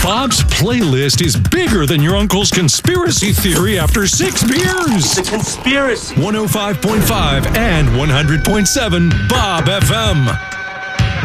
Bob's playlist is bigger than your uncle's conspiracy theory after 6 beers. It's a conspiracy. 105.5 and 100.7 Bob FM.